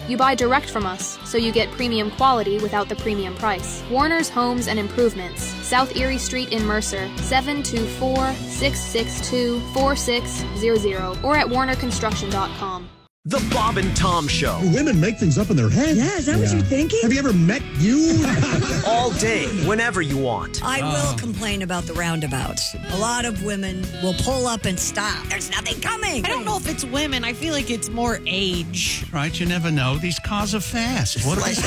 You buy direct from us, so you get premium quality without the premium price. Warner's Homes and Improvements, South Erie Street in Mercer, 724-662-4600, or at warnerconstruction.com. The Bob and Tom Show. Women make things up in their head. Yeah, is that what you're thinking? Have you ever met you? All day, whenever you want. I will complain about the roundabouts. A lot of women will pull up and stop. There's nothing coming. I don't know if it's women. I feel like it's more age. Right, you never know. These cars are fast. What They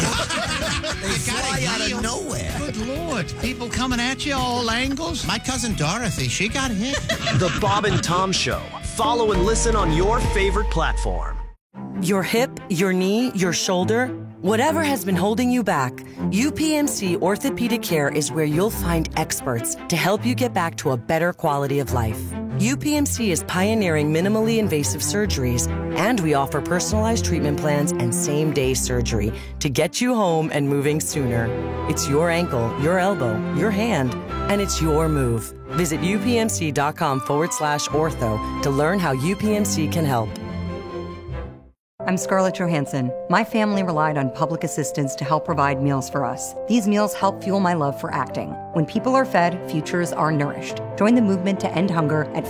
fly out of nowhere. Good Lord. People coming at you all angles. My cousin Dorothy, she got hit. The Bob and Tom Show. Follow and listen on your favorite platform. Your hip, your knee, your shoulder, whatever has been holding you back, UPMC Orthopedic Care is where you'll find experts to help you get back to a better quality of life. UPMC is pioneering minimally invasive surgeries, and we offer personalized treatment plans and same-day surgery to get you home and moving sooner. It's your ankle, your elbow, your hand, and it's your move. Visit upmc.com/ortho to learn how UPMC can help. I'm Scarlett Johansson. My family relied on public assistance to help provide meals for us. These meals help fuel my love for acting. When people are fed, futures are nourished. Join the movement to end hunger at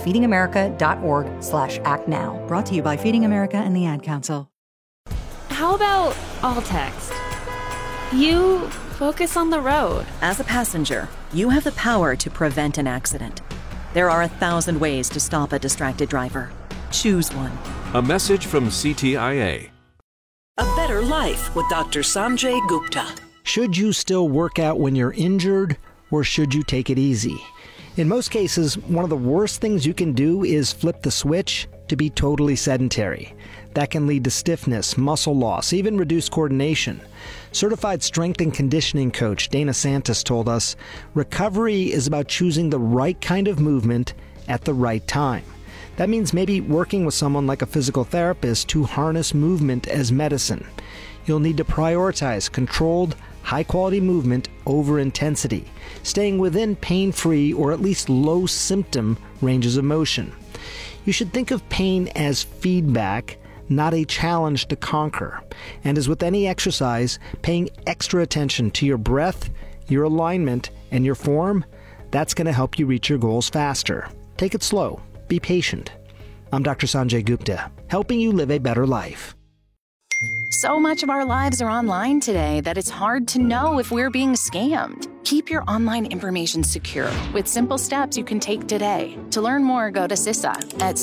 feedingamerica.org/actnow. Brought to you by Feeding America and the Ad Council. How about all text? You focus on the road. As a passenger, you have the power to prevent an accident. There are 1,000 ways to stop a distracted driver. Choose one. A message from CTIA. A Better Life with Dr. Sanjay Gupta. Should you still work out when you're injured, or should you take it easy? In most cases, one of the worst things you can do is flip the switch to be totally sedentary. That can lead to stiffness, muscle loss, even reduced coordination. Certified strength and conditioning coach Dana Santos told us, recovery is about choosing the right kind of movement at the right time. That means maybe working with someone like a physical therapist to harness movement as medicine. You'll need to prioritize controlled, high-quality movement over intensity, staying within pain-free or at least low-symptom ranges of motion. You should think of pain as feedback, not a challenge to conquer. And as with any exercise, paying extra attention to your breath, your alignment, and your form, that's going to help you reach your goals faster. Take it slow. Be patient. I'm Dr. Sanjay Gupta, helping you live a better life. So much of our lives are online today that it's hard to know if we're being scammed. Keep your online information secure with simple steps you can take today. To learn more, go to CISA at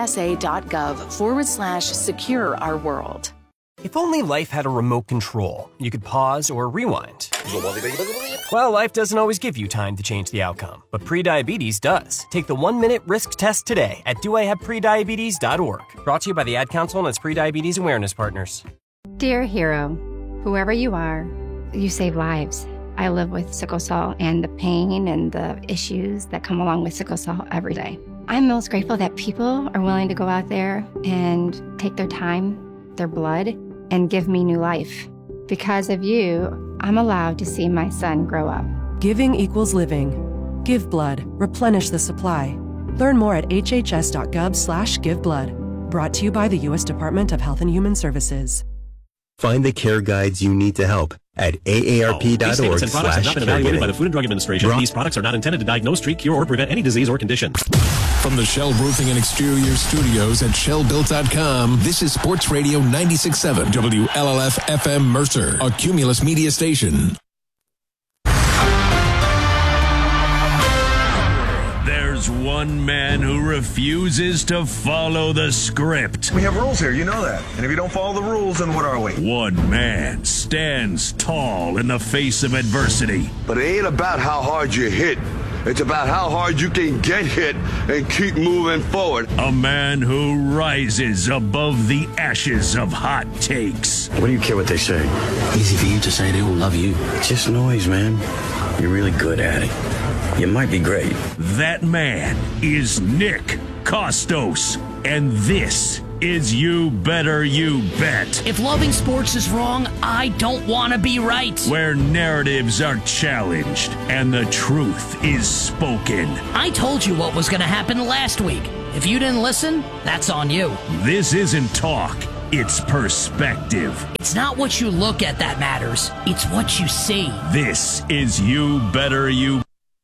cisa.gov/secure our world. If only life had a remote control, you could pause or rewind. Well, life doesn't always give you time to change the outcome, but prediabetes does. Take the 1-minute risk test today at doihaveprediabetes.org. Brought to you by the Ad Council and its prediabetes awareness partners. Dear hero, whoever you are, you save lives. I live with sickle cell and the pain and the issues that come along with sickle cell every day. I'm most grateful that people are willing to go out there and take their time, their blood, and give me new life. Because of you, I'm allowed to see my son grow up. Giving equals living. Give blood. Replenish the supply. Learn more at hhs.gov/giveblood. Brought to you by the U.S. Department of Health and Human Services. Find the care guides you need to help at aarp.org. These statements and products have not been evaluated by the Food and Drug Administration. These products are not intended to diagnose, treat, cure, or prevent any disease or condition. From the Shell Roofing and Exterior Studios at ShellBuilt.com, this is Sports Radio 96.7 WLLF FM Mercer, a Cumulus media station. There's one man who refuses to follow the script. We have rules here, you know that. And if you don't follow the rules, then what are we? One man stands tall in the face of adversity. But it ain't about how hard you hit. It's about how hard you can get hit and keep moving forward. A man who rises above the ashes of hot takes. What do you care what they say? Easy for you to say they all love you. It's just noise, man. You're really good at it. You might be great. That man is Nick Kostos, and this is You Better You Bet. If loving sports is wrong, I don't want to be right. Where narratives are challenged and the truth is spoken. I told you what was going to happen last week. If you didn't listen, that's on you. This isn't talk, it's perspective. It's It's not what you look at that matters. It's what you see. This is You Better You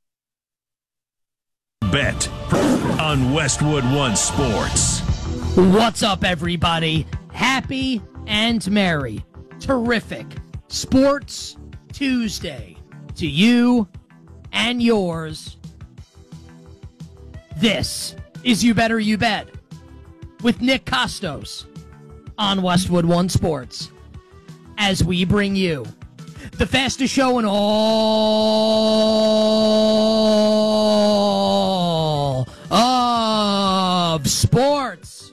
Bet on Westwood One Sports. What's up, everybody? Happy and merry. Terrific Sports Tuesday to you and yours. This is You Better You Bet with Nick Costos on Westwood One Sports, as we bring you the fastest show in all of sports.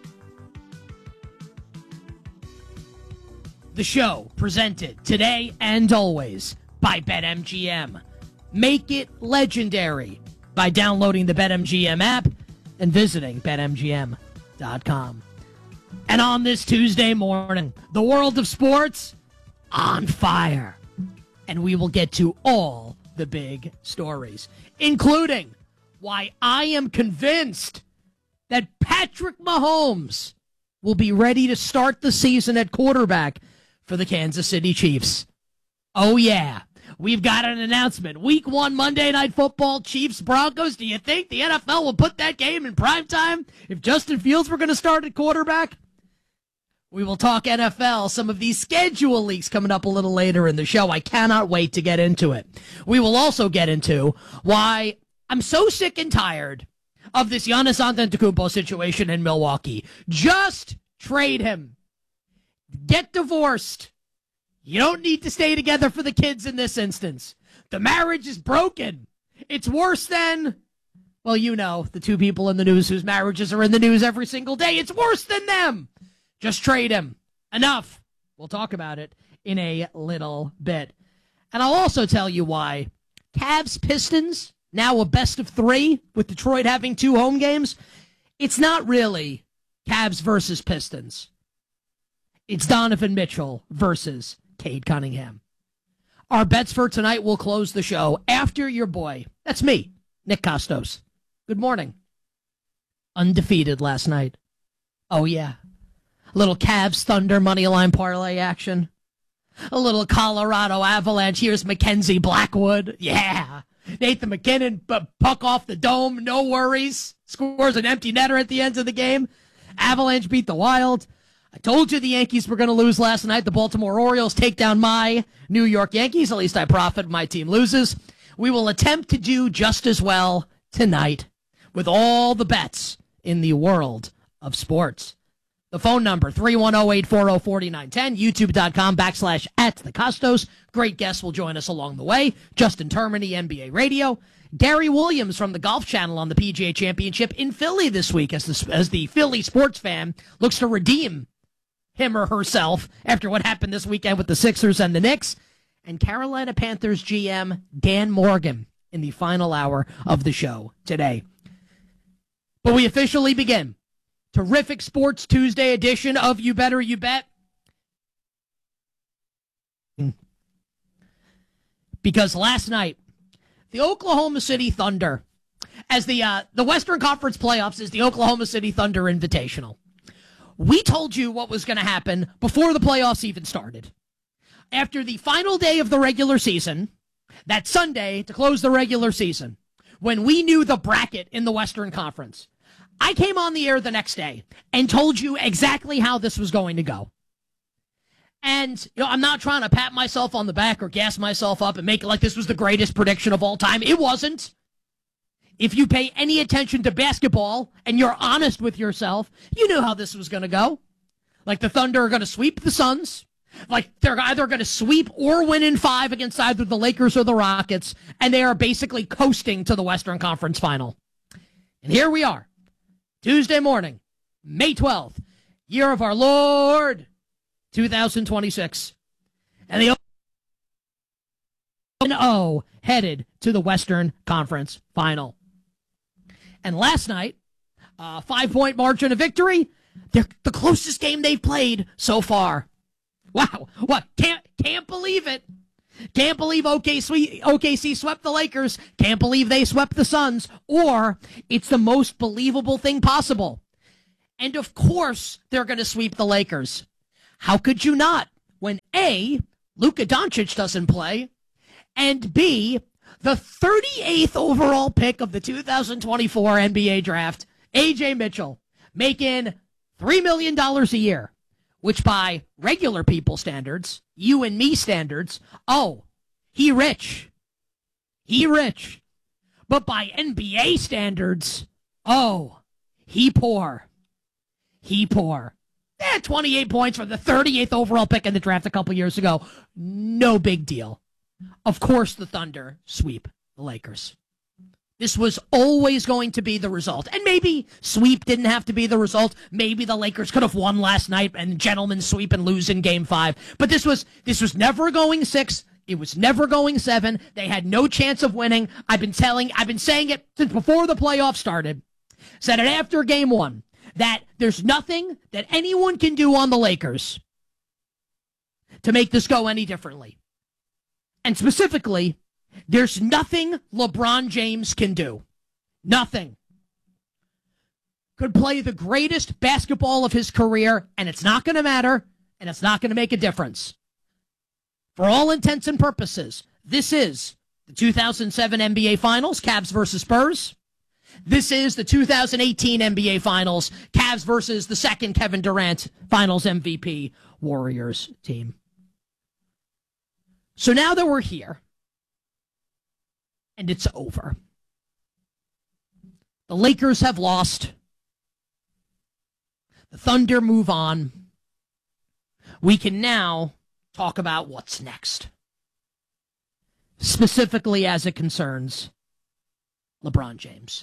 The show presented today and always by BetMGM. Make it legendary by downloading the BetMGM app and visiting BetMGM.com. And on this Tuesday morning, the world of sports on fire. And we will get to all the big stories, including why I am convinced that Patrick Mahomes will be ready to start the season at quarterback for the Kansas City Chiefs. Oh, yeah. We've got an announcement. Week 1 Monday Night Football, Chiefs-Broncos. Do you think the NFL will put that game in primetime if Justin Fields were going to start at quarterback? We will talk NFL, some of these schedule leaks coming up a little later in the show. I cannot wait to get into it. We will also get into why I'm so sick and tired of this Giannis Antetokounmpo situation in Milwaukee. Just trade him. Get divorced. You don't need to stay together for the kids in this instance. The marriage is broken. It's worse than, well, you know, the two people in the news whose marriages are in the news every single day. It's worse than them. Just trade him. Enough. We'll talk about it in a little bit. And I'll also tell you why Cavs-Pistons, now a best of 3 with Detroit having 2 home games. It's not really Cavs versus Pistons. It's Donovan Mitchell versus Cade Cunningham. Our bets for tonight will close the show after your boy. That's me, Nick Costos. Good morning. Undefeated last night. Oh, yeah. A little Cavs Thunder moneyline parlay action. A little Colorado Avalanche. Here's Mackenzie Blackwood. Yeah. Nathan McKinnon, puck off the dome. No worries. Scores an empty netter at the end of the game. Avalanche beat the Wild. I told you the Yankees were going to lose last night. The Baltimore Orioles take down my New York Yankees. At least I profit. My team loses. We will attempt to do just as well tonight with all the bets in the world of sports. The phone number, 310-840-4910, youtube.com/@thecostos. Great guests will join us along the way. Justin Termini, NBA Radio. Gary Williams from the Golf Channel on the PGA Championship in Philly this week as the Philly sports fan looks to redeem him or herself after what happened this weekend with the Sixers and the Knicks. And Carolina Panthers GM Dan Morgan in the final hour of the show today. But we officially begin. Terrific Sports Tuesday edition of You Better You Bet. Because last night, the Oklahoma City Thunder, as the Western Conference playoffs is the Oklahoma City Thunder Invitational. We told you what was going to happen before the playoffs even started. After the final day of the regular season, that Sunday to close the regular season, when we knew the bracket in the Western Conference, I came on the air the next day and told you exactly how this was going to go. And I'm not trying to pat myself on the back or gas myself up and make it like this was the greatest prediction of all time. It wasn't. If you pay any attention to basketball and you're honest with yourself, you knew how this was going to go. Like the Thunder are going to sweep the Suns. Like they're either going to sweep or win in 5 against either the Lakers or the Rockets. And they are basically coasting to the Western Conference final. And here we are. Tuesday morning, May 12th, year of our Lord, 2026. And the 0 headed to the Western Conference Final. And last night, 5-point margin of victory, they're the closest game they've played so far. Wow, what? Can't believe it. Can't believe OKC swept the Lakers. Can't believe they swept the Suns. Or it's the most believable thing possible. And of course, they're going to sweep the Lakers. How could you not? When A, Luka Doncic doesn't play, and B, the 38th overall pick of the 2024 NBA draft, A.J. Mitchell, making $3 million a year, which by regular people standards, you and me standards, oh, he rich. He rich. But by NBA standards, oh, he poor. He poor. 28 points for the 38th overall pick in the draft a couple years ago. No big deal. Of course the Thunder sweep the Lakers. This was always going to be the result. And maybe sweep didn't have to be the result. Maybe the Lakers could have won last night and gentlemen sweep and lose in Game 5. But this was never going 6. It was never going 7. They had no chance of winning. I've been saying it since before the playoffs started. Said it after Game 1. That there's nothing that anyone can do on the Lakers to make this go any differently. And specifically, there's nothing LeBron James can do. Nothing. Could play the greatest basketball of his career, and it's not going to matter, and it's not going to make a difference. For all intents and purposes, this is the 2007 NBA Finals, Cavs versus Spurs. This is the 2018 NBA Finals, Cavs versus the second Kevin Durant Finals MVP Warriors team. So now that we're here, and it's over, the Lakers have lost. The Thunder move on. We can now talk about what's next, specifically as it concerns LeBron James.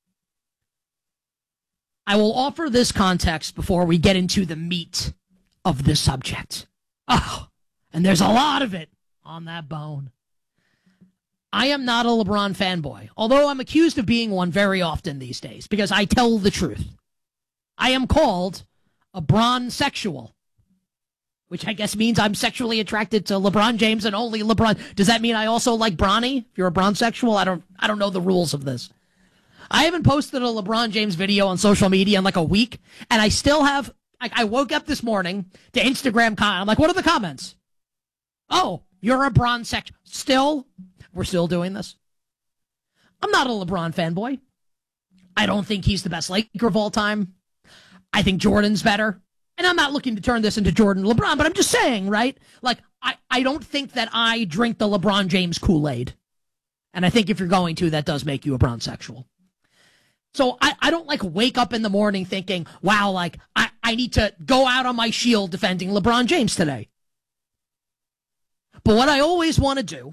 I will offer this context before we get into the meat of this subject. Oh, and there's a lot of it on that bone. I am not a LeBron fanboy, although I'm accused of being one very often these days because I tell the truth. I am called a Bron-sexual, which I guess means I'm sexually attracted to LeBron James and only LeBron. Does that mean I also like Bronny? If you're a Bron-sexual, I don't know the rules of this. I haven't posted a LeBron James video on social media in like a week, and I still have, I woke up this morning to Instagram I'm like, what are the comments? Oh, you're a Bron-sexual. Still? We're still doing this? I'm not a LeBron fanboy. I don't think he's the best Laker of all time. I think Jordan's better. And I'm not looking to turn this into Jordan LeBron, but I'm just saying, right? Like, I don't think that I drink the LeBron James Kool-Aid. And I think if you're going to, that does make you a Bron-sexual. So I don't like wake up in the morning thinking, wow, like I need to go out on my shield defending LeBron James today. But what I always want to do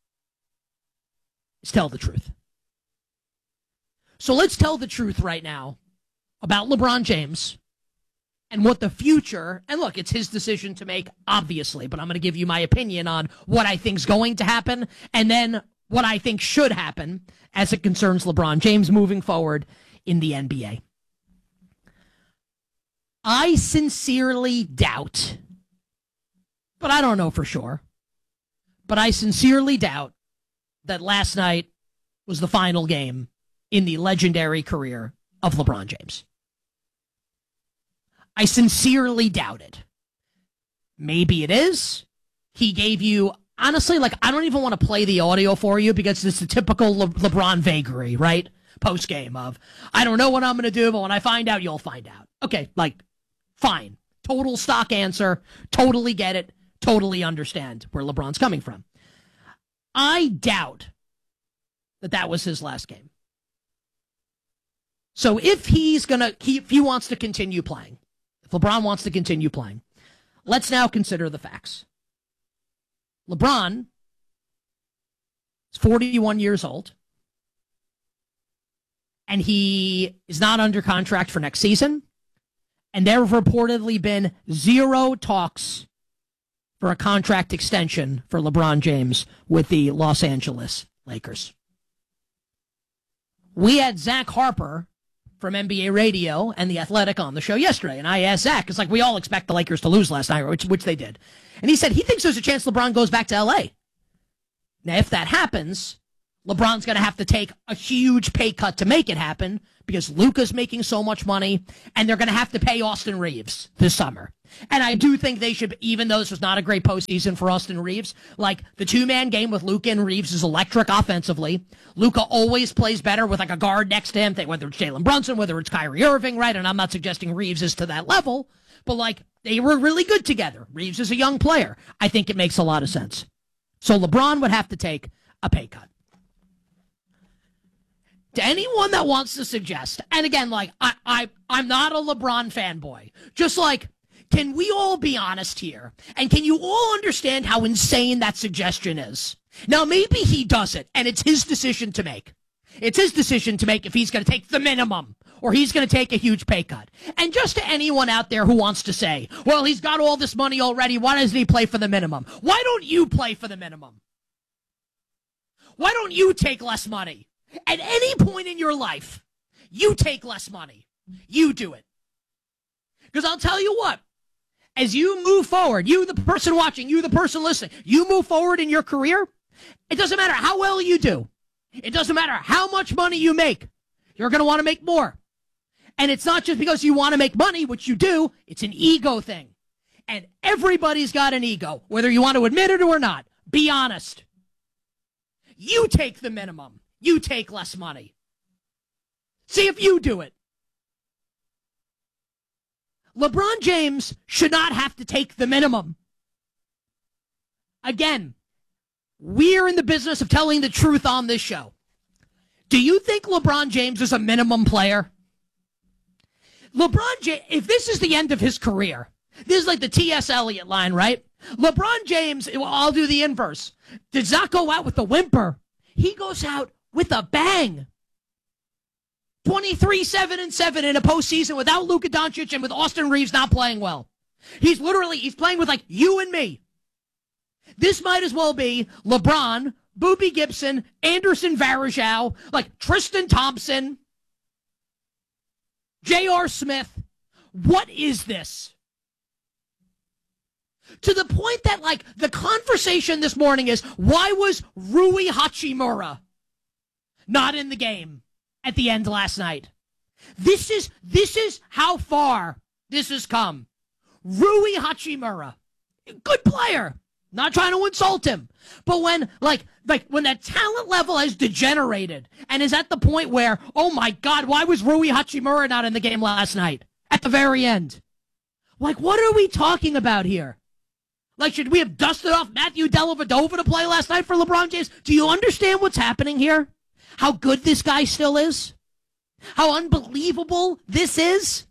is tell the truth. So let's tell the truth right now about LeBron James and what the future, and look, it's his decision to make, obviously, but I'm going to give you my opinion on what I think's going to happen and then what I think should happen as it concerns LeBron James moving forward in the NBA. I sincerely doubt, but I don't know for sure, but I sincerely doubt that last night was the final game in the legendary career of LeBron James. I sincerely doubt it. Maybe it is. He gave you, honestly, like, I don't even want to play the audio for you because it's the typical LeBron vagary, right? Post-game of, I don't know what I'm going to do, but when I find out, you'll find out. Okay, like, fine. Total stock answer. Totally get it. Totally understand where LeBron's coming from. I doubt that was his last game. So if he wants to continue playing, if LeBron wants to continue playing, let's now consider the facts. LeBron is 41 years old, and he is not under contract for next season, and there have reportedly been 0 talks for a contract extension for LeBron James with the Los Angeles Lakers. We had Zach Harper from NBA Radio and The Athletic on the show yesterday, and I asked Zach, it's like we all expect the Lakers to lose last night, which they did. And he said he thinks there's a chance LeBron goes back to L.A. Now, if that happens, LeBron's going to have to take a huge pay cut to make it happen because Luka's making so much money, and they're going to have to pay Austin Reeves this summer. And I do think they should, even though this was not a great postseason for Austin Reeves, like the two-man game with Luka and Reeves is electric offensively. Luka always plays better with like a guard next to him, whether it's Jalen Brunson, whether it's Kyrie Irving, right? And I'm not suggesting Reeves is to that level, but like they were really good together. Reeves is a young player. I think it makes a lot of sense. So LeBron would have to take a pay cut. To anyone that wants to suggest, and again, like I'm not a LeBron fanboy, just like, can we all be honest here? And can you all understand how insane that suggestion is? Now, maybe he does it, and it's his decision to make. It's his decision to make if he's going to take the minimum or he's going to take a huge pay cut. And just to anyone out there who wants to say, well, he's got all this money already, why doesn't he play for the minimum? Why don't you play for the minimum? Why don't you take less money? At any point in your life, you take less money. You do it. Because I'll tell you what, as you move forward, you, the person watching, you, the person listening, you move forward in your career, it doesn't matter how well you do. It doesn't matter how much money you make. You're going to want to make more. And it's not just because you want to make money, which you do. It's an ego thing. And everybody's got an ego, whether you want to admit it or not. Be honest. You take the minimum. You take less money. See if you do it. LeBron James should not have to take the minimum. Again, we're in the business of telling the truth on this show. Do you think LeBron James is a minimum player? LeBron James, if this is the end of his career, this is like the T.S. Eliot line, right? LeBron James, well, I'll do the inverse, does not go out with a whimper. He goes out with a bang. 23-7-7 in a postseason without Luka Doncic and with Austin Reeves not playing well. He's playing with like you and me. This might as well be LeBron, Boobie Gibson, Anderson Varejao, like Tristan Thompson, J.R. Smith. What is this? To the point that like the conversation this morning is, why was Rui Hachimura not in the game at the end last night? This is how far this has come. Rui Hachimura, good player. Not trying to insult him. But when when that talent level has degenerated and is at the point where, oh my God, why was Rui Hachimura not in the game last night? At the very end. Like, what are we talking about here? Like, should we have dusted off Matthew Dellavedova to play last night for LeBron James? Do you understand what's happening here? How good this guy still is? How unbelievable this is?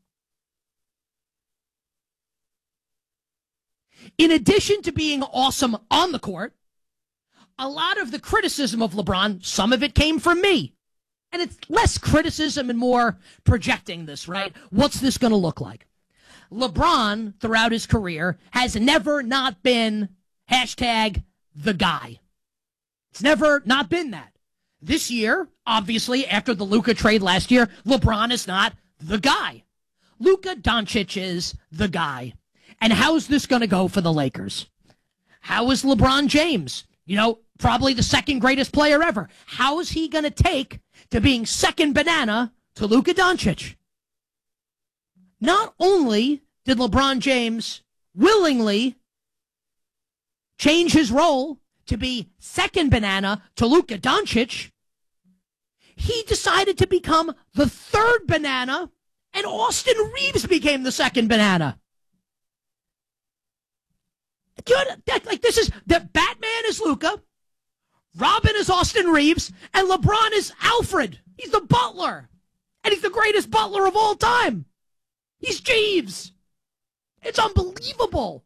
In addition to being awesome on the court, a lot of the criticism of LeBron, some of it came from me. And it's less criticism and more projecting this, right? What's this going to look like? LeBron, throughout his career, has never not been #the guy. It's never not been that. This year, obviously, after the Luka trade last year, LeBron is not the guy. Luka Doncic is the guy. And how's this going to go for the Lakers? How is LeBron James, probably the second greatest player ever, how is he going to take to being second banana to Luka Doncic? Not only did LeBron James willingly change his role to be second banana to Luka Doncic, he decided to become the third banana, and Austin Reeves became the second banana. This is the Batman is Luka, Robin is Austin Reeves, and LeBron is Alfred. He's the butler, and he's the greatest butler of all time. He's Jeeves. It's unbelievable.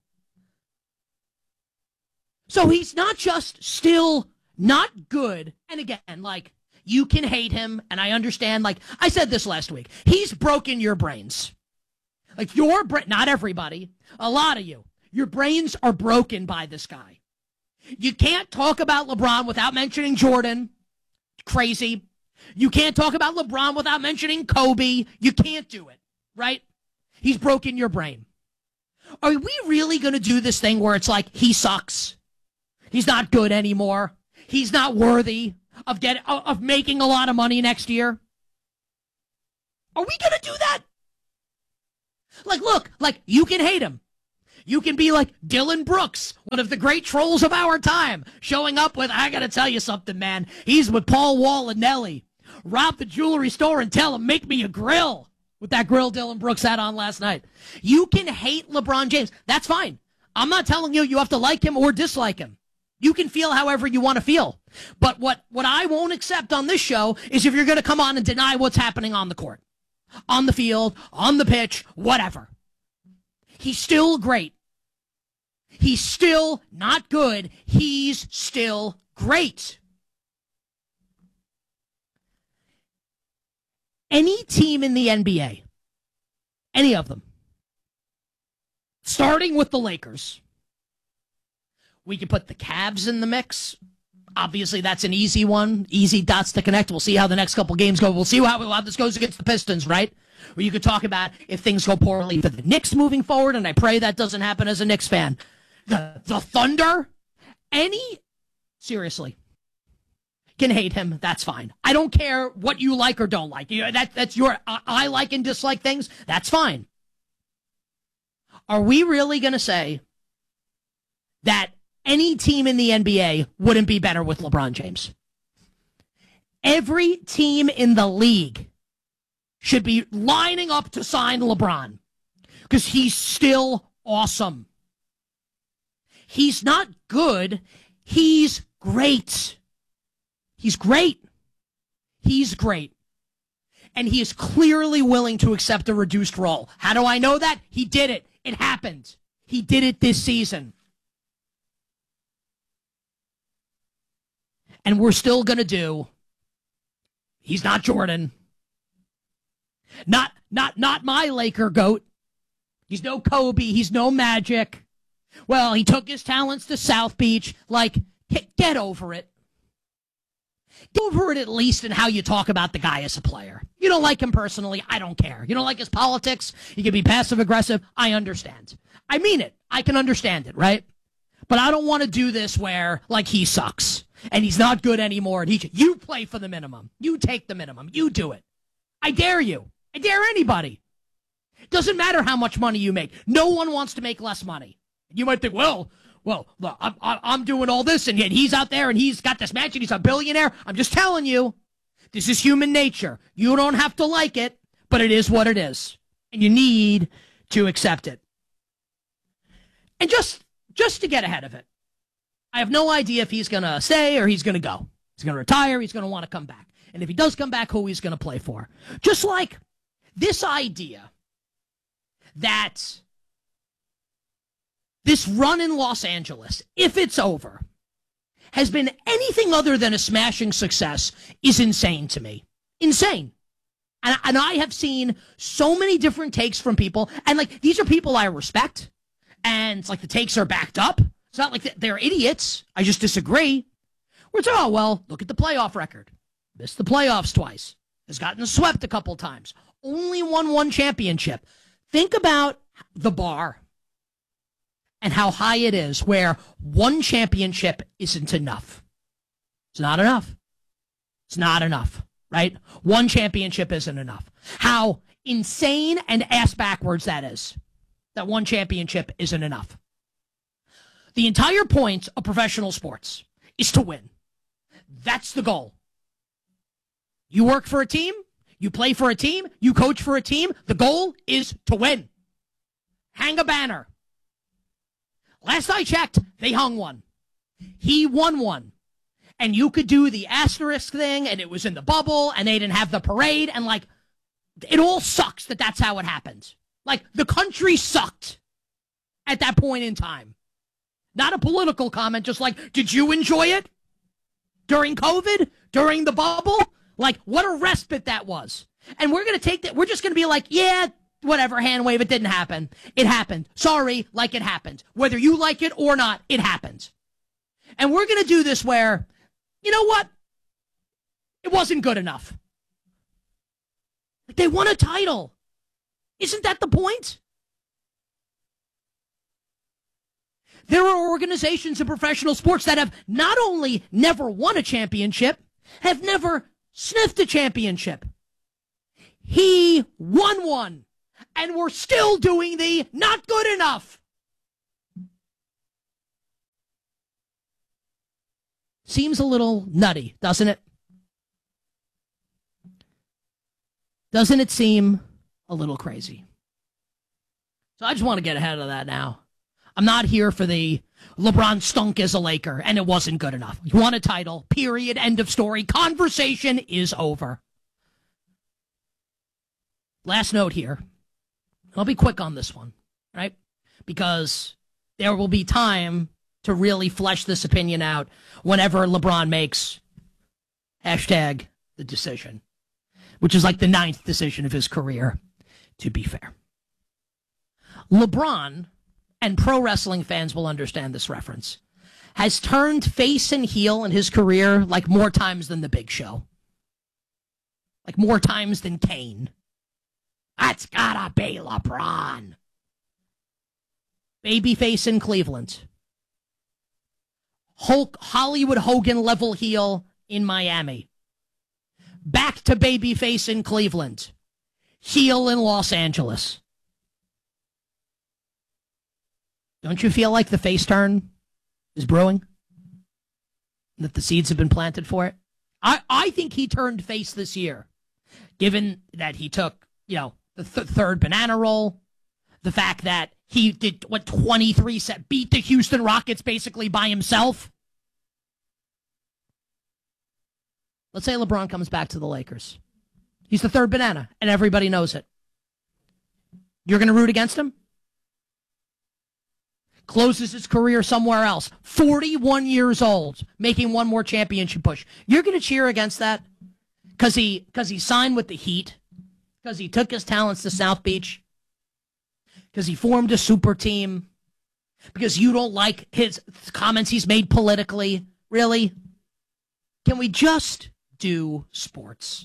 So he's not just still not good. And again, you can hate him, and I understand. I said this last week. He's broken your brains. Not everybody, a lot of you. Your brains are broken by this guy. You can't talk about LeBron without mentioning Jordan. Crazy. You can't talk about LeBron without mentioning Kobe. You can't do it, right? He's broken your brain. Are we really going to do this thing where it's like, he sucks? He's not good anymore. He's not worthy of making a lot of money next year? Are we going to do that? Like, look, like, you can hate him. You can be like Dylan Brooks, one of the great trolls of our time, showing up with, I got to tell you something, man. He's with Paul Wall and Nelly. Rob the jewelry store and tell him, make me a grill. With that grill Dylan Brooks had on last night. You can hate LeBron James. That's fine. I'm not telling you have to like him or dislike him. You can feel however you want to feel. But what I won't accept on this show is if you're going to come on and deny what's happening on the court, on the field, on the pitch, whatever. He's still great. He's still not good. He's still great. Any team in the NBA, any of them, starting with the Lakers, we can put the Cavs in the mix. Obviously, that's an easy one. Easy dots to connect. We'll see how the next couple games go. We'll see how this goes against the Pistons, right? Or you could talk about if things go poorly for the Knicks moving forward, and I pray that doesn't happen as a Knicks fan. The Thunder, seriously, can hate him. That's fine. I don't care what you like or don't like. That's your, I like and dislike things. That's fine. Are we really going to say that any team in the NBA wouldn't be better with LeBron James? Every team in the league should be lining up to sign LeBron because he's still awesome. He's not good. He's great. He's great. He's great. And he is clearly willing to accept a reduced role. How do I know that? He did it. It happened. He did it this season. And we're still going to do. He's not Jordan. Not my Laker goat. He's no Kobe. He's no Magic. Well, he took his talents to South Beach. Like, get over it. Get over it at least in how you talk about the guy as a player. You don't like him personally. I don't care. You don't like his politics. He can be passive-aggressive. I understand. I mean it. I can understand it, right? But I don't want to do this where, like, he sucks and he's not good anymore. And you play for the minimum. You take the minimum. You do it. I dare you. I dare anybody. Doesn't matter how much money you make. No one wants to make less money. You might think, well, I'm doing all this, and yet he's out there, and he's got this match, and he's a billionaire. I'm just telling you, this is human nature. You don't have to like it, but it is what it is, and you need to accept it. And just to get ahead of it, I have no idea if he's going to stay or he's going to go. He's going to retire. He's going to want to come back. And if he does come back, who he's going to play for. Just like this idea that this run in Los Angeles, if it's over, has been anything other than a smashing success is insane to me. Insane. And I have seen so many different takes from people. And, like, these are people I respect. And, it's like, the takes are backed up. It's not like they're idiots. I just disagree. We're saying, oh, well, look at the playoff record. Missed the playoffs twice. Has gotten swept a couple times. Only won one championship. Think about the bar and how high it is, where one championship isn't enough. It's not enough. It's not enough, right? One championship isn't enough. How insane and ass backwards that is, that one championship isn't enough. The entire point of professional sports is to win. That's the goal. You work for a team, you play for a team, you coach for a team. The goal is to win. Hang a banner. Last I checked, they hung one. He won one. And you could do the asterisk thing, and it was in the bubble, and they didn't have the parade, and, like, it all sucks that that's how it happened. Like, the country sucked at that point in time. Not a political comment, just like, did you enjoy it? During COVID? During the bubble? Like, what a respite that was. And we're going to take that, we're just going to be like, yeah, whatever, hand wave, it didn't happen. It happened. Sorry, like it happened. Whether you like it or not, it happened. And we're going to do this where, you know what? It wasn't good enough. They won a title. Isn't that the point? There are organizations in professional sports that have not only never won a championship, have never sniffed a championship. He won one. And we're still doing the not good enough. Seems a little nutty, doesn't it? Doesn't it seem a little crazy? So I just want to get ahead of that now. I'm not here for the LeBron stunk as a Laker, and it wasn't good enough. You won a title, period, end of story. Conversation is over. Last note here. I'll be quick on this one, right? Because there will be time to really flesh this opinion out whenever LeBron makes hashtag the decision, which is like the 9th decision of his career, to be fair. LeBron, and pro wrestling fans will understand this reference, has turned face and heel in his career like more times than the Big Show. Like more times than Kane. That's gotta be LeBron. Babyface in Cleveland. Hollywood Hogan level heel in Miami. Back to babyface in Cleveland. Heel in Los Angeles. Don't you feel like the face turn is brewing? That the seeds have been planted for it? I think he turned face this year. Given that he took, the third banana roll. The fact that he did, 23 set, beat the Houston Rockets basically by himself. Let's say LeBron comes back to the Lakers. He's the third banana, and everybody knows it. You're going to root against him? Closes his career somewhere else. 41 years old, making one more championship push. You're going to cheer against that? Because he signed with the Heat? Because he took his talents to South Beach? Because he formed a super team? Because you don't like his comments he's made politically? Really? Can we just do sports?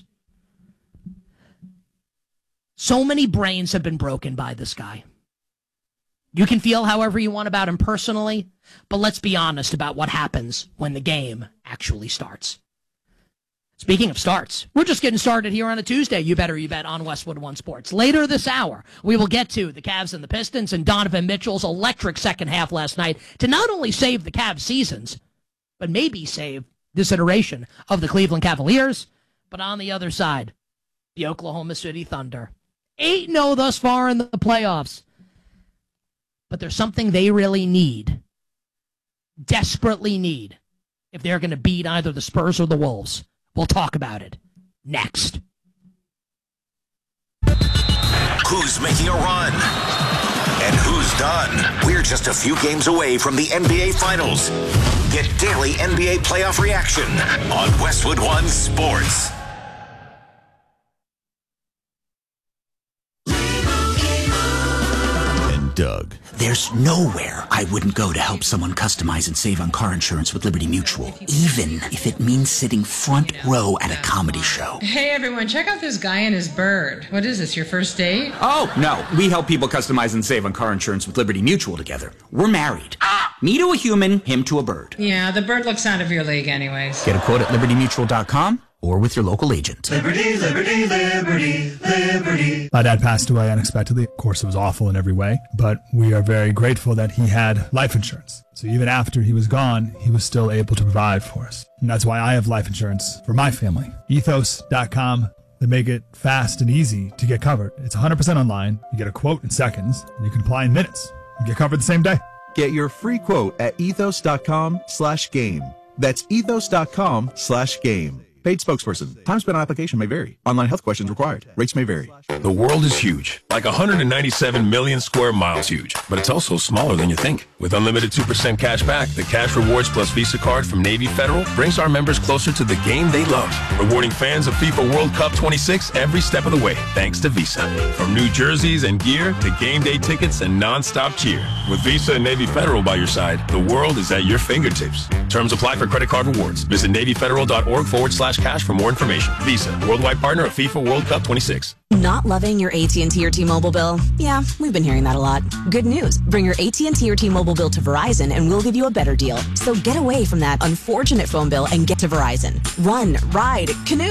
So many brains have been broken by this guy. You can feel however you want about him personally, but let's be honest about what happens when the game actually starts. Speaking of starts, we're just getting started here on a Tuesday. You better you bet on Westwood One Sports. Later this hour, we will get to the Cavs and the Pistons and Donovan Mitchell's electric second half last night to not only save the Cavs seasons, but maybe save this iteration of the Cleveland Cavaliers. But on the other side, the Oklahoma City Thunder. 8-0 thus far in the playoffs. But there's something they really need, desperately need, if they're going to beat either the Spurs or the Wolves. We'll talk about it next. Who's making a run? And who's done? We're just a few games away from the NBA Finals. Get daily NBA playoff reaction on Westwood One Sports. Doug. There's nowhere I wouldn't go to help someone customize and save on car insurance with Liberty Mutual, even if it means sitting front row at a comedy show. Hey everyone, check out this guy and his bird. What is this, your first date? Oh, no. We help people customize and save on car insurance with Liberty Mutual together. We're married. Me to a human, him to a bird. Yeah, the bird looks out of your league anyways. Get a quote at libertymutual.com or with your local agent. Liberty, liberty, liberty, liberty. My dad passed away unexpectedly. Of course, it was awful in every way, but we are very grateful that he had life insurance. So even after he was gone, he was still able to provide for us. And that's why I have life insurance for my family. Ethos.com. They make it fast and easy to get covered. It's 100% online. You get a quote in seconds, and you can apply in minutes. You get covered the same day. Get your free quote at ethos.com/game. That's ethos.com/game. Paid spokesperson. Time spent on application may vary. Online health questions required. Rates may vary. The world is huge, like 197 million square miles huge, but it's also smaller than you think. With unlimited 2% cash back, the Cash Rewards Plus Visa card from Navy Federal brings our members closer to the game they love, rewarding fans of FIFA World Cup 26 every step of the way, thanks to Visa. From new jerseys and gear to game day tickets and non-stop cheer. With Visa and Navy Federal by your side, the world is at your fingertips. Terms apply for credit card rewards. Visit NavyFederal.org/cash for more information. Visa, worldwide partner of FIFA World Cup 26. Not loving your AT&T or T-Mobile bill? Yeah, we've been hearing that a lot. Good news. Bring your AT&T or T-Mobile bill to Verizon and we'll give you a better deal. So get away from that unfortunate phone bill and get to Verizon. Run, ride, canoe,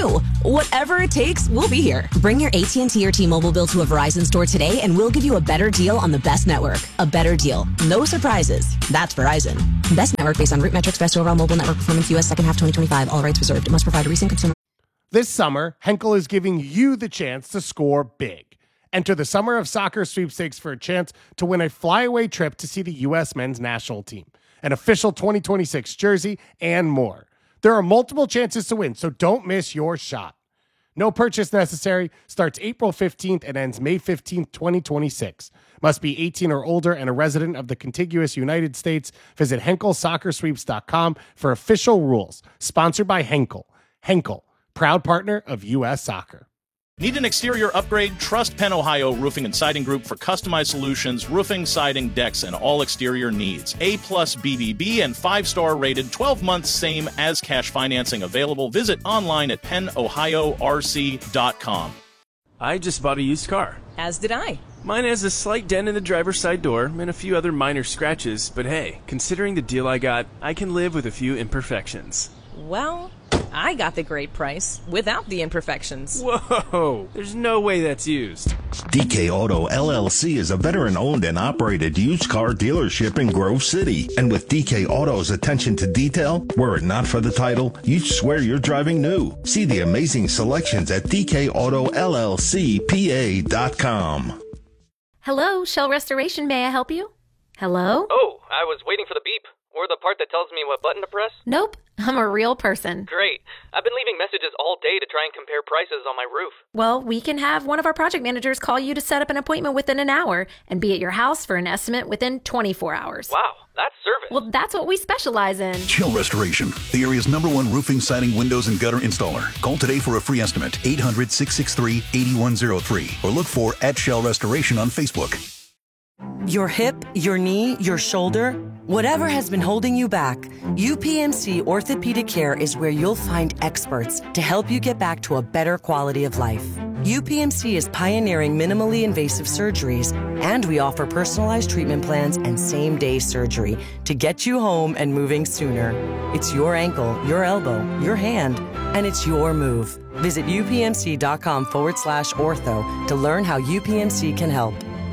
Whatever it takes, we'll be here. Bring your AT&T or T-Mobile bill to a Verizon store today and we'll give you a better deal on the best network. A better deal. No surprises. That's Verizon. Best network based on root metrics, best overall mobile network performance, U.S. second half 2025. All rights reserved. It must provide a recent consumer. This summer, Henkel is giving you the chance to score big. Enter the Summer of Soccer sweepstakes for a chance to win a flyaway trip to see the U.S. men's national team, an official 2026 jersey, and more. There are multiple chances to win, so don't miss your shot. No purchase necessary. Starts April 15th and ends May 15th, 2026. Must be 18 or older and a resident of the contiguous United States. Visit HenkelSoccerSweeps.com for official rules. Sponsored by Henkel. Henkel, proud partner of U.S. Soccer. Need an exterior upgrade? Trust Penn Ohio Roofing and Siding Group for customized solutions, roofing, siding, decks, and all exterior needs. A+ BBB and 5-star rated, 12 months same as cash financing available. Visit online at PennOhioRC.com. I just bought a used car. As did I. Mine has a slight dent in the driver's side door and a few other minor scratches, but hey, considering the deal I got, I can live with a few imperfections. Well, I got the great price without the imperfections. Whoa, there's no way that's used. DK Auto LLC is a veteran-owned and operated used car dealership in Grove City. And with DK Auto's attention to detail, were it not for the title, you'd swear you're driving new. See the amazing selections at DKAutoLLCPA.com. Hello, Shell Restoration. May I help you? Hello? Oh, I was waiting for the beep. Or the part that tells me what button to press? Nope, I'm a real person. Great. I've been leaving messages all day to try and compare prices on my roof. Well, we can have one of our project managers call you to set up an appointment within an hour and be at your house for an estimate within 24 hours. Wow, that's service. Well, that's what we specialize in. Shell Restoration, the area's #1 roofing, siding, windows, and gutter installer. Call today for a free estimate, 800-663-8103, or look for @Shell Restoration on Facebook. Your hip, your knee, your shoulder, whatever has been holding you back, UPMC Orthopedic Care is where you'll find experts to help you get back to a better quality of life. UPMC is pioneering minimally invasive surgeries, and we offer personalized treatment plans and same-day surgery to get you home and moving sooner. It's your ankle, your elbow, your hand, and it's your move. Visit upmc.com/ortho to learn how UPMC can help.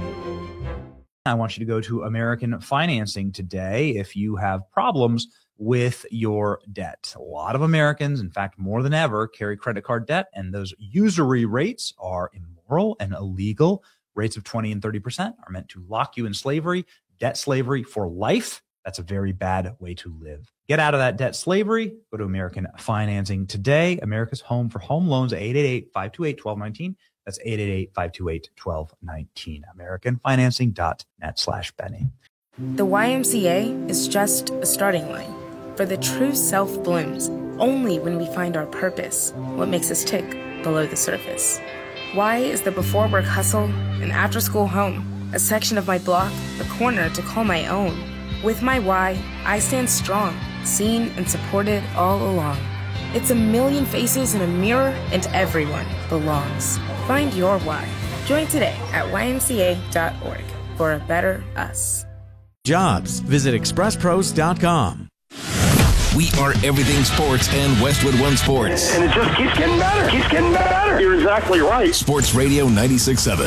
I want you to go to American Financing today if you have problems with your debt. A lot of Americans, in fact, more than ever, carry credit card debt, and those usury rates are immoral and illegal. Rates of 20 and 30% are meant to lock you in slavery, debt slavery for life. That's a very bad way to live. Get out of that debt slavery. Go to American Financing today. America's home for home loans, 888-528-1219. That's 888-528-1219. AmericanFinancing.net/Benny. The YMCA is just a starting line. For the true self blooms only when we find our purpose, what makes us tick below the surface. Y is the before work hustle, an after school home, a section of my block, a corner to call my own. With my Y, I stand strong, seen and supported all along. It's a million faces in a mirror, and everyone belongs. Find your why. Join today at ymca.org for a better us. Jobs. Visit expresspros.com. We are everything sports and Westwood One Sports. And it just keeps getting better. Keeps getting better. You're exactly right. Sports Radio 96.7.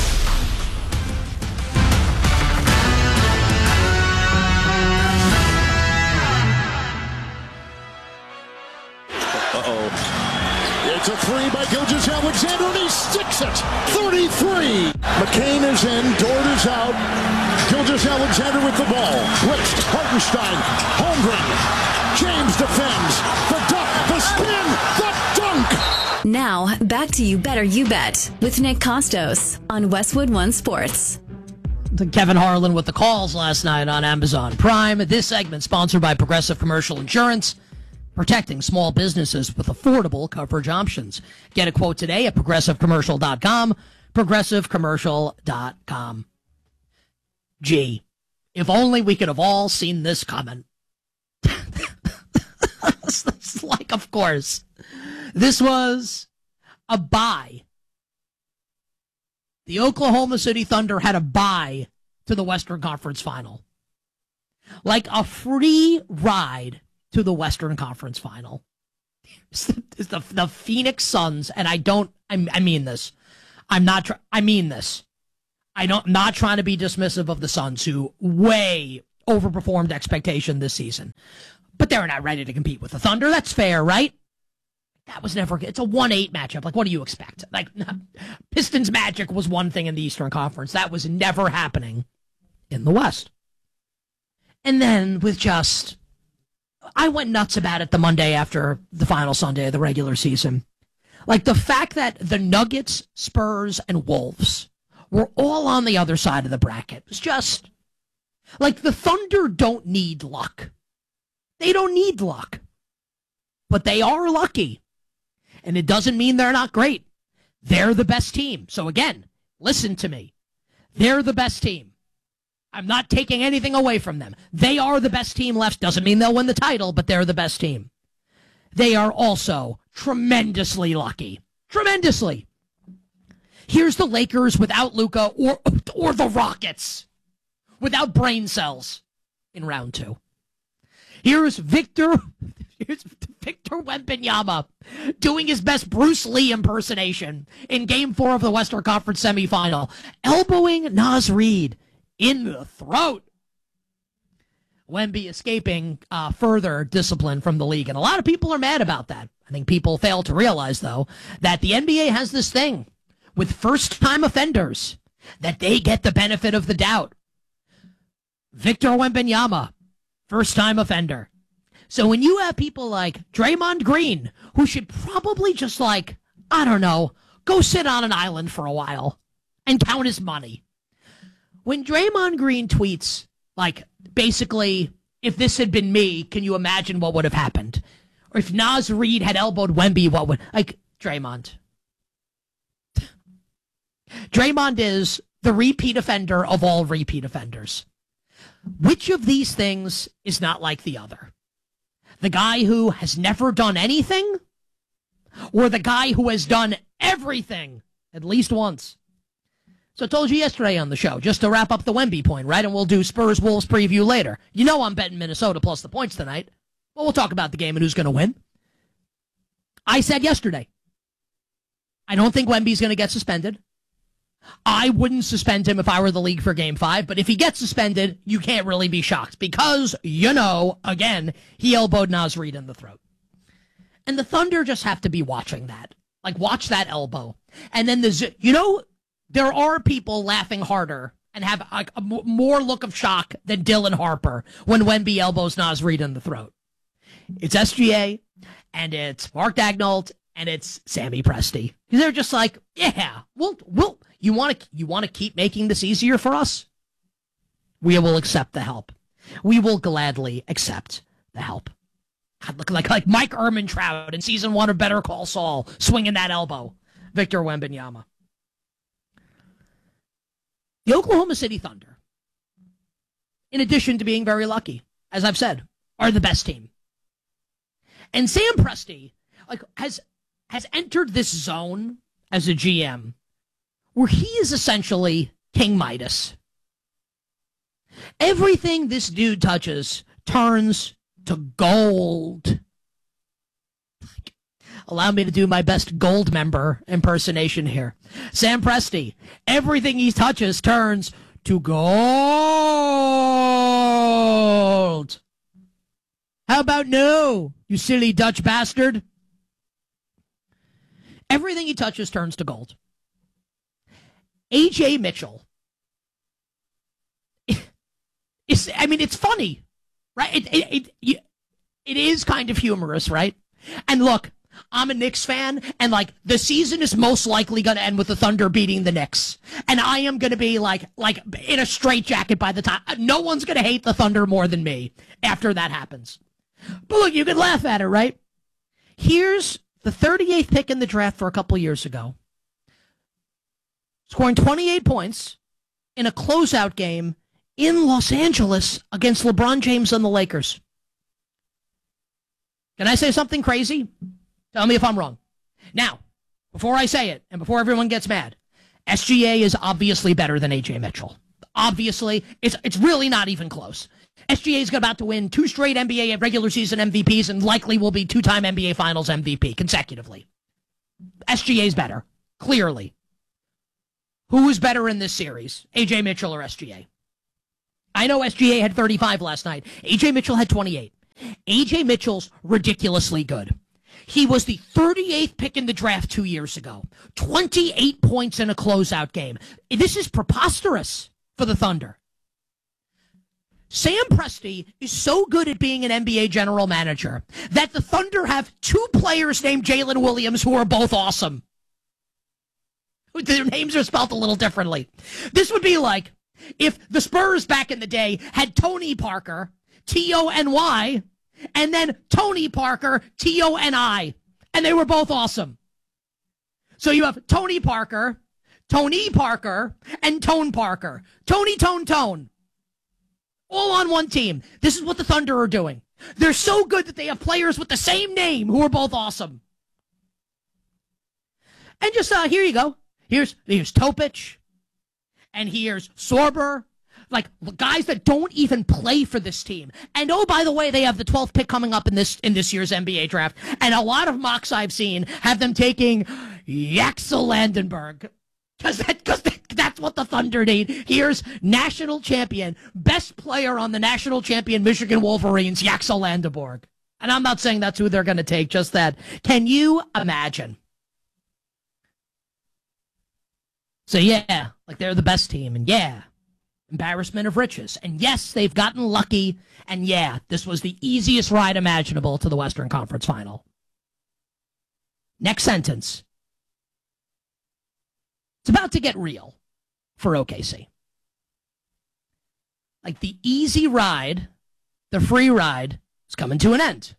It's a three by Gilgeous-Alexander, and he sticks it. 33. McCain is in. Dort is out. Gilgeous-Alexander with the ball. West, Hartenstein, Holmgren. James defends. The duck, the spin, the dunk. Now, back to You Better You Bet with Nick Costos on Westwood One Sports. Kevin Harlan with the calls last night on Amazon Prime. This segment sponsored by Progressive Commercial Insurance, protecting small businesses with affordable coverage options. Get a quote today at progressivecommercial.com, progressivecommercial.com. Gee, if only we could have all seen this coming. It's like, of course, this was a bye. The Oklahoma City Thunder had a bye to the Western Conference Final. Like a free ride to the Western Conference Final. is the Phoenix Suns, and I mean this. I'm not trying to be dismissive of the Suns, who way overperformed expectation this season. But they're not ready to compete with the Thunder. That's fair, right? That was never, it's a 1-8 matchup. Like, what do you expect? Like, Pistons Magic was one thing in the Eastern Conference. That was never happening in the West. And then I went nuts about it the Monday after the final Sunday of the regular season. Like, the fact that the Nuggets, Spurs, and Wolves were all on the other side of the bracket was just, like, the Thunder don't need luck. They don't need luck. But they are lucky. And it doesn't mean they're not great. They're the best team. So again, listen to me. They're the best team. I'm not taking anything away from them. They are the best team left. Doesn't mean they'll win the title, but they're the best team. They are also tremendously lucky. Tremendously. Here's the Lakers without Luka or the Rockets without brain cells in round 2. Here's Victor Wembanyama doing his best Bruce Lee impersonation in Game 4 of the Western Conference semifinal, elbowing Naz Reid in the throat. Wemby escaping further discipline from the league, and a lot of people are mad about that. I think people fail to realize, though, that the NBA has this thing with first-time offenders, that they get the benefit of the doubt. Victor Wembanyama, first-time offender. So when you have people like Draymond Green, who should probably just, like, I don't know, go sit on an island for a while and count his money. When Draymond Green tweets, like, basically, if this had been me, can you imagine what would have happened? Or if Naz Reid had elbowed Wemby, what would... Like, Draymond. Draymond is the repeat offender of all repeat offenders. Which of these things is not like the other? The guy who has never done anything? Or the guy who has done everything at least once? So I told you yesterday on the show, just to wrap up the Wemby point, right? And we'll do Spurs-Wolves preview later. You know I'm betting Minnesota plus the points tonight. Well, we'll talk about the game and who's going to win. I said yesterday, I don't think Wemby's going to get suspended. I wouldn't suspend him if I were the league for Game 5, but if he gets suspended, you can't really be shocked because, again, he elbowed Naz Reid in the throat. And the Thunder just have to be watching that. Like, watch that elbow. And then there are people laughing harder and have a more look of shock than Dylan Harper when Wemby elbows Naz Reid in the throat. It's SGA, and it's Mark Daigneault, and it's Sammy Presti. They're just like, yeah, you want to keep making this easier for us? We will accept the help. We will gladly accept the help. God, look like Mike Ehrmantraut in season 1 of Better Call Saul, swinging that elbow. Victor Wembanyama. The Oklahoma City Thunder, in addition to being very lucky, as I've said, are the best team. And Sam Presti has entered this zone as a GM where he is essentially King Midas. Everything this dude touches turns to gold. Allow me to do my best gold member impersonation here. Sam Presti, everything he touches turns to gold. How about no, you silly Dutch bastard? Everything he touches turns to gold. A.J. Mitchell. It's funny, right? It is kind of humorous, right? And look, I'm a Knicks fan, and the season is most likely going to end with the Thunder beating the Knicks. And I am going to be like in a straitjacket by the time. No one's going to hate the Thunder more than me after that happens. But look, you can laugh at it, right? Here's the 38th pick in the draft for a couple years ago, scoring 28 points in a closeout game in Los Angeles against LeBron James and the Lakers. Can I say something crazy? Tell me if I'm wrong. Now, before I say it, and before everyone gets mad, SGA is obviously better than A.J. Mitchell. Obviously, it's really not even close. SGA is about to win 2 straight NBA regular season MVPs and likely will be 2-time NBA Finals MVP consecutively. SGA is better, clearly. Who is better in this series, AJ Mitchell or SGA? I know SGA had 35 last night. AJ Mitchell had 28. AJ Mitchell's ridiculously good. He was the 38th pick in the draft 2 years ago. 28 points in a closeout game. This is preposterous for the Thunder. Sam Presti is so good at being an NBA general manager that the Thunder have 2 players named Jalen Williams who are both awesome. Their names are spelled a little differently. This would be like if the Spurs back in the day had Tony Parker, Tony, and then Tony Parker, Toni, and they were both awesome. So you have Tony Parker, and Tone Parker. Tone. All on one team. This is what the Thunder are doing. They're so good that they have players with the same name who are both awesome. And just, here you go. Here's Topic, and here's Sorber. Like, guys that don't even play for this team. And, oh, by the way, they have the 12th pick coming up in this year's NBA draft. And a lot of mocks I've seen have them taking Axel Landenberg. Because that's what the Thunder need. Here's national champion, best player on the national champion Michigan Wolverines, Axel Landenberg. And I'm not saying that's who they're going to take, just that. Can you imagine? So, yeah, like they're the best team. And, yeah, embarrassment of riches. And, yes, they've gotten lucky. And, yeah, this was the easiest ride imaginable to the Western Conference Final. Next sentence. It's about to get real for OKC. Like the easy ride, the free ride, is coming to an end.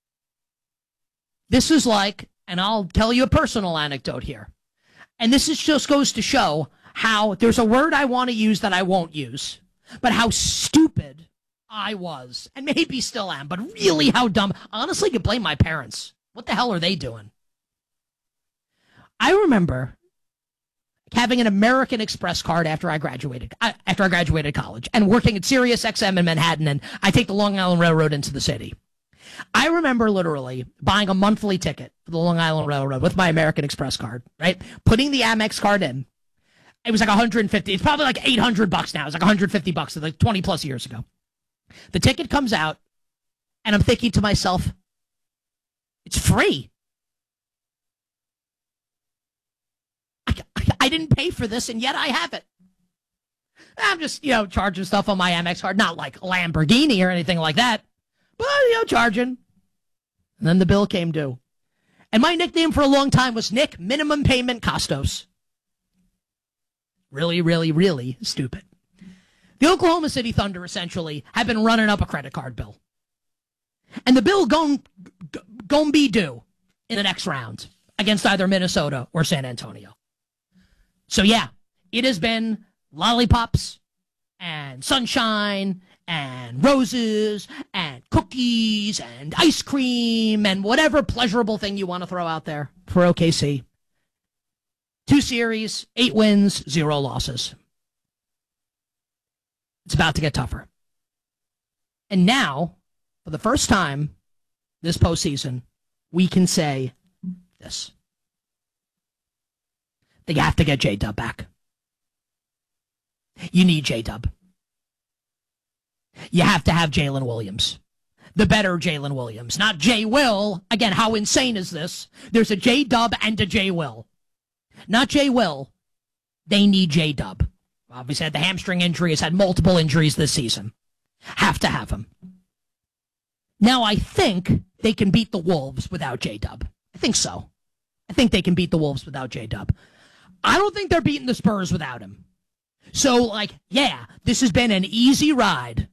This is like, and I'll tell you a personal anecdote here. And this is just goes to show how there's a word I want to use that I won't use, but how stupid I was, and maybe still am, but really how dumb. Honestly, you blame my parents. What the hell are they doing? I remember having an American Express card after I graduated college and working at Sirius XM in Manhattan, and I take the Long Island Railroad into the city. I remember literally buying a monthly ticket for the Long Island Railroad with my American Express card, right? Putting the Amex card in. It was like $150. It's probably like $800 now. It's like $150, like 20 plus years ago. The ticket comes out, and I'm thinking to myself, it's free. I didn't pay for this, and yet I have it. I'm just, charging stuff on my Amex card. Not like a Lamborghini or anything like that. But, charging. And then the bill came due. And my nickname for a long time was Nick Minimum Payment Costos. Really, really, really stupid. The Oklahoma City Thunder, essentially, have been running up a credit card bill. And the bill gon' be due in the next round against either Minnesota or San Antonio. So, yeah, it has been lollipops and sunshine and roses and cookies and ice cream and whatever pleasurable thing you want to throw out there for OKC. 2 series, 8 wins, 0 losses. It's about to get tougher. And now, for the first time this postseason, we can say this. They have to get J-Dub back. You need J-Dub. You have to have Jalen Williams. The better Jalen Williams. Not J-Will. Again, how insane is this? There's a J-Dub and a J-Will. Not J-Will. They need J-Dub. Obviously had the hamstring injury. Has had multiple injuries this season. Have to have him. Now, I think they can beat the Wolves without J-Dub. I think so. I think they can beat the Wolves without J-Dub. I don't think they're beating the Spurs without him. So, yeah, this has been an easy ride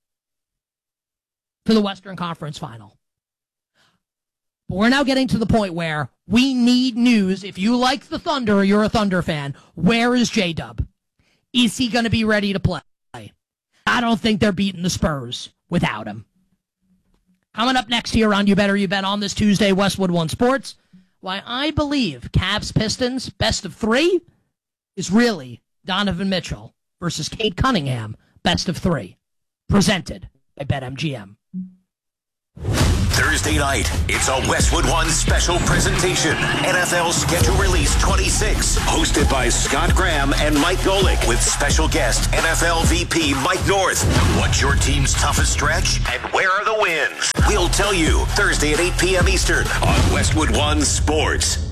to the Western Conference Final. But we're now getting to the point where we need news. If you like the Thunder or you're a Thunder fan, where is J-Dub? Is he going to be ready to play? I don't think they're beating the Spurs without him. Coming up next here on You Better You Bet on this Tuesday, Westwood One Sports, why I believe Cavs Pistons best of 3 is really Donovan Mitchell versus Cade Cunningham best of 3. presented by BetMGM. Thursday night, it's a Westwood One special presentation. NFL Schedule Release 26, hosted by Scott Graham and Mike Golick, with special guest NFL VP Mike North. What's your team's toughest stretch, and where are the wins? We'll tell you Thursday at 8 p.m. Eastern on Westwood One Sports.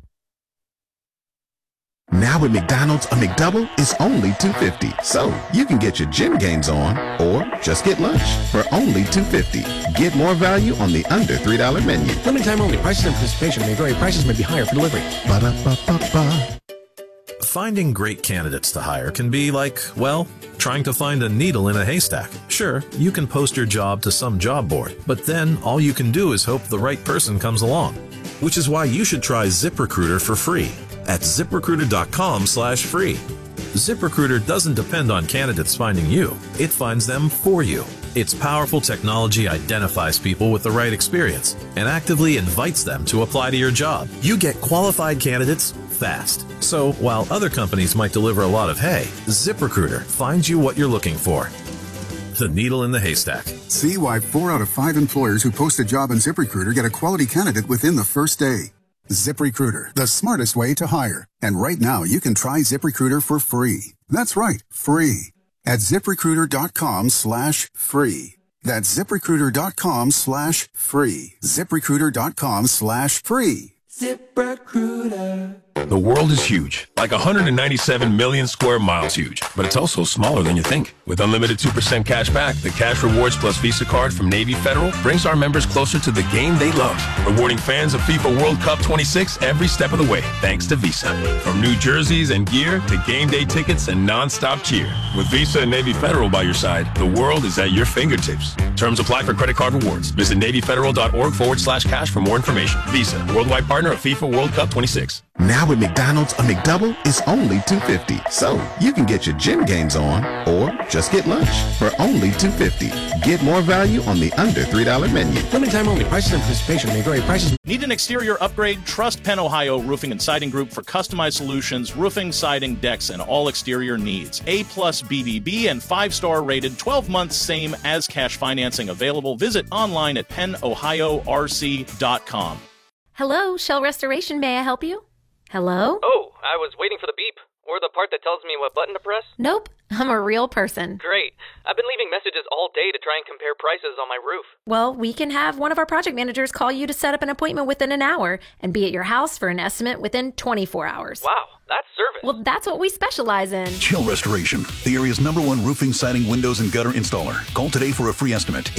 Now at McDonald's, a McDouble is only $2.50. So you can get your gym gains on or just get lunch for only $2.50. Get more value on the under $3 menu. Limited time only. Prices and participation may vary. Prices may be higher for delivery. Ba-da-ba-ba-ba. Finding great candidates to hire can be like, well, trying to find a needle in a haystack. Sure, you can post your job to some job board, but then all you can do is hope the right person comes along. Which is why you should try ZipRecruiter for free at ZipRecruiter.com/free. ZipRecruiter doesn't depend on candidates finding you. It finds them for you. Its powerful technology identifies people with the right experience and actively invites them to apply to your job. You get qualified candidates fast. So while other companies might deliver a lot of hay, ZipRecruiter finds you what you're looking for. The needle in the haystack. See why 4 out of 5 employers who post a job on ZipRecruiter get a quality candidate within the first day. ZipRecruiter, the smartest way to hire. And right now, you can try ZipRecruiter for free. That's right, free. At ZipRecruiter.com/free. That's ZipRecruiter.com/free. ZipRecruiter.com/free. ZipRecruiter. The world is huge, like 197 million square miles huge, but it's also smaller than you think. With unlimited 2% cash back, the Cash Rewards Plus Visa card from Navy Federal brings our members closer to the game they love, rewarding fans of FIFA World Cup 26 every step of the way, thanks to Visa. From new jerseys and gear to game day tickets and non-stop cheer. With Visa and Navy Federal by your side, the world is at your fingertips. Terms apply for credit card rewards. Visit NavyFederal.org/cash for more information. Visa, worldwide partner of FIFA World Cup 26. Now at McDonald's, a McDouble is only $2.50. So you can get your gym gains on or just get lunch for only $2.50. Get more value on the under $3 menu. Limited time only. Prices and participation may vary. Prices. Need an exterior upgrade? Trust Penn Ohio Roofing and Siding Group for customized solutions, roofing, siding, decks, and all exterior needs. A+ BBB and 5-star rated, 12 months same as cash financing available. Visit online at pennohiorc.com. Hello, Shell Restoration. May I help you? Hello? Oh, I was waiting for the beep. Or the part that tells me what button to press. Nope, I'm a real person. Great. I've been leaving messages all day to try and compare prices on my roof. Well, we can have one of our project managers call you to set up an appointment within an hour and be at your house for an estimate within 24 hours. Wow, that's service. Well, that's what we specialize in. Shell Restoration, the area's #1 roofing, siding, windows, and gutter installer. Call today for a free estimate,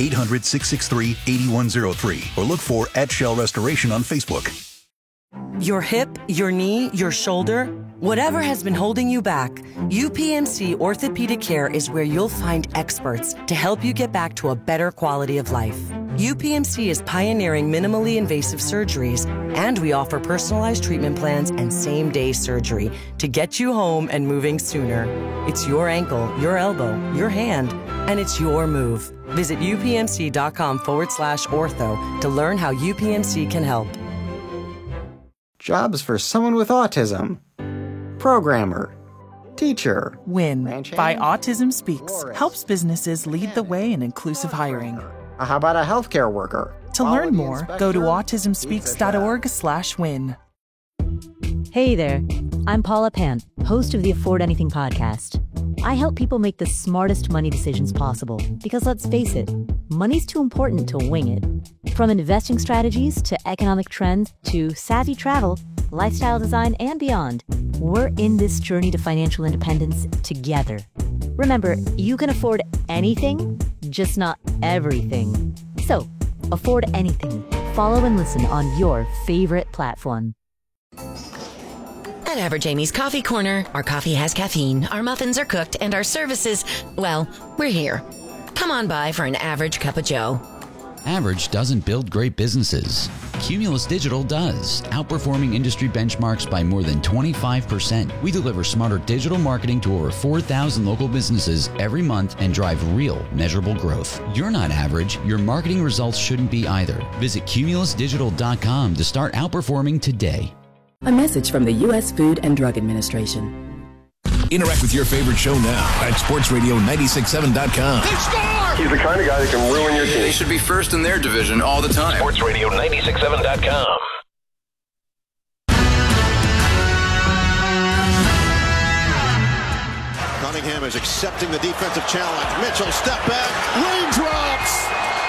800-663-8103, or look for @Shell Restoration on Facebook. Your hip, your knee, your shoulder, whatever has been holding you back, UPMC Orthopedic Care is where you'll find experts to help you get back to a better quality of life. UPMC is pioneering minimally invasive surgeries, and we offer personalized treatment plans and same-day surgery to get you home and moving sooner. It's your ankle, your elbow, your hand, and it's your move. Visit upmc.com/ortho to learn how UPMC can help. Jobs for someone with autism. Programmer. Teacher. WIN by Autism Speaks helps businesses lead the way in inclusive hiring. How about a healthcare worker? To learn more, go to autismspeaks.org/win. Hey there, I'm Paula Pant, host of the Afford Anything podcast. I help people make the smartest money decisions possible because let's face it, money's too important to wing it. From investing strategies to economic trends to savvy travel, lifestyle design, and beyond, we're in this journey to financial independence together. Remember, you can afford anything, just not everything. So, afford anything. Follow and listen on your favorite platform. At Average Amy's Coffee Corner, our coffee has caffeine, our muffins are cooked, and our services, well, we're here. Come on by for an average cup of joe. Average doesn't build great businesses. Cumulus Digital does, outperforming industry benchmarks by more than 25%. We deliver smarter digital marketing to over 4,000 local businesses every month and drive real, measurable growth. You're not average. Your marketing results shouldn't be either. Visit cumulusdigital.com to start outperforming today. A message from the U.S. Food and Drug Administration. Interact with your favorite show now at sportsradio967.com. They score! He's the kind of guy that can ruin your team. They should be first in their division all the time. SportsRadio967.com. Cunningham is accepting the defensive challenge. Mitchell, step back. Raindrops.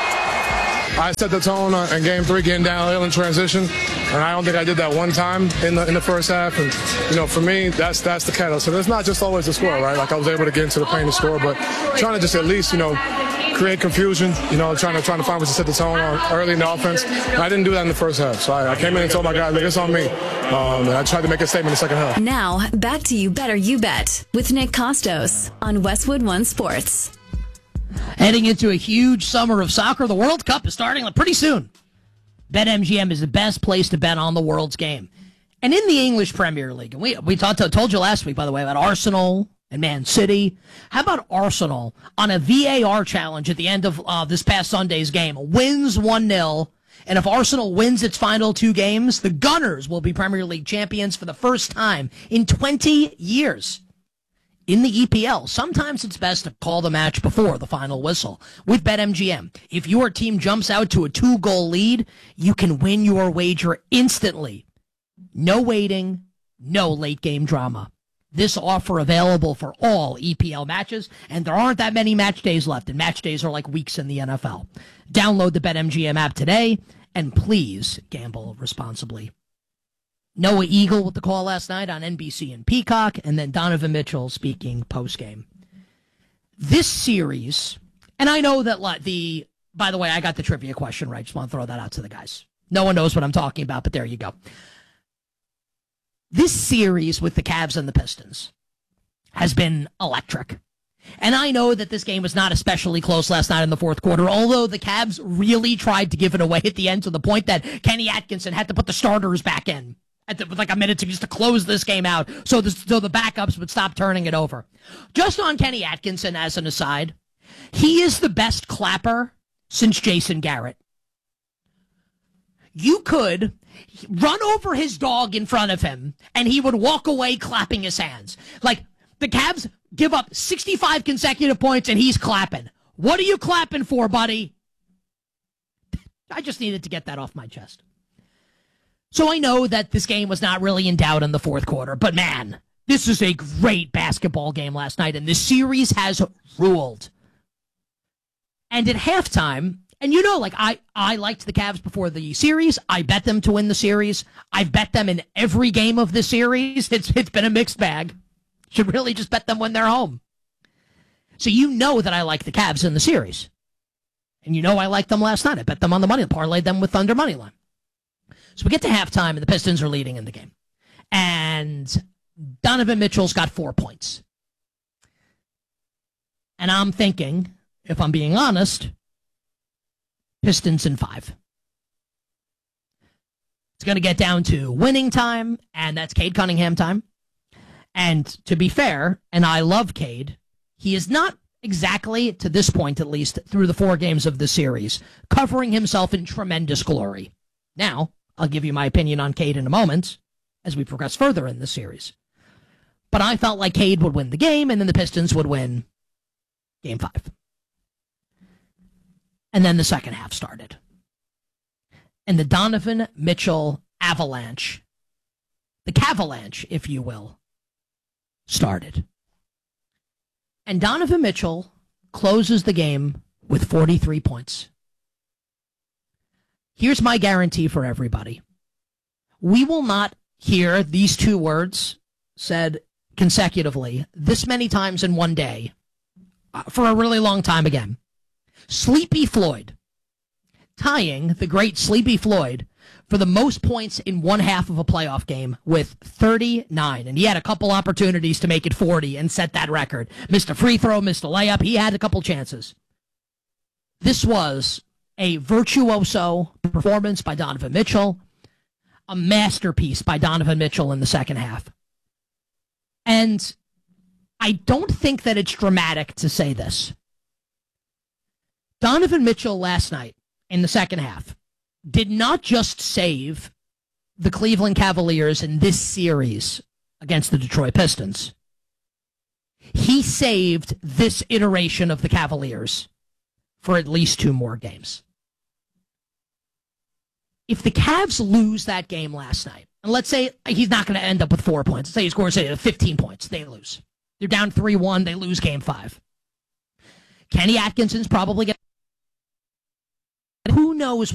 I set the tone in Game 3, getting downhill in transition, and I don't think I did that one time in the first half. And for me, that's the catalyst. So it's not just always the score, right? Like I was able to get into the paint and score, but trying to just at least create confusion. Trying to find ways to set the tone early in the offense. And I didn't do that in the first half. So I came in and told my guys, "Look, it's on me." And I tried to make a statement in the second half. Now back to You Better You Bet with Nick Costos on Westwood One Sports. Heading into a huge summer of soccer, the World Cup is starting pretty soon. BetMGM is the best place to bet on the world's game. And in the English Premier League, and we told you last week, by the way, about Arsenal and Man City. How about Arsenal on a VAR challenge at the end of this past Sunday's game? Wins 1-0. And if Arsenal wins its final 2 games, the Gunners will be Premier League champions for the first time in 20 years. In the EPL, sometimes it's best to call the match before the final whistle. With BetMGM, if your team jumps out to a 2-goal lead, you can win your wager instantly. No waiting, no late game drama. This offer available for all EPL matches, and there aren't that many match days left, and match days are like weeks in the NFL. Download the BetMGM app today, and please gamble responsibly. Noah Eagle with the call last night on NBC and Peacock, and then Donovan Mitchell speaking postgame. This series, and I know that by the way, I got the trivia question right. Just want to throw that out to the guys. No one knows what I'm talking about, but there you go. This series with the Cavs and the Pistons has been electric. And I know that this game was not especially close last night in the fourth quarter, although the Cavs really tried to give it away at the end to the point that Kenny Atkinson had to put the starters back in with like a minute to just to close this game out so the backups would stop turning it over. Just on Kenny Atkinson as an aside, he is the best clapper since Jason Garrett. You could run over his dog in front of him and he would walk away clapping his hands. Like the Cavs give up 65 consecutive points and he's clapping. What are you clapping for, buddy? I just needed to get that off my chest. So I know that this game was not really in doubt in the fourth quarter, but man, this is a great basketball game last night, and this series has ruled. And at halftime, and I liked the Cavs before the series. I bet them to win the series. I've bet them in every game of the series. It's been a mixed bag. Should really just bet them when they're home. So you know that I like the Cavs in the series. And you know I liked them last night. I bet them on the money, parlayed them with Thunder money line. So we get to halftime, and the Pistons are leading in the game. And Donovan Mitchell's got 4 points. And I'm thinking, if I'm being honest, Pistons in 5. It's going to get down to winning time, and that's Cade Cunningham time. And to be fair, and I love Cade, he is not exactly, to this point at least, through the 4 games of the series, covering himself in tremendous glory. Now, I'll give you my opinion on Cade in a moment as we progress further in the series. But I felt like Cade would win the game, and then the Pistons would win Game 5. And then the second half started. And the Donovan Mitchell avalanche, the Cavalanche, if you will, started. And Donovan Mitchell closes the game with 43 points. Here's my guarantee for everybody. We will not hear these 2 words said consecutively this many times in one day for a really long time again. Sleepy Floyd, tying the great Sleepy Floyd for the most points in one half of a playoff game with 39. And he had a couple opportunities to make it 40 and set that record. Missed a free throw, missed a layup. He had a couple chances. This was a virtuoso performance by Donovan Mitchell, a masterpiece by Donovan Mitchell in the second half. And I don't think that it's dramatic to say this. Donovan Mitchell last night in the second half did not just save the Cleveland Cavaliers in this series against the Detroit Pistons. He saved this iteration of the Cavaliers for at least 2 more games. If the Cavs lose that game last night, and let's say he's not going to end up with 4 points. Let's say he scores 15 points. They lose. They're down 3-1. They lose game 5. Kenny Atkinson's probably going to... Who knows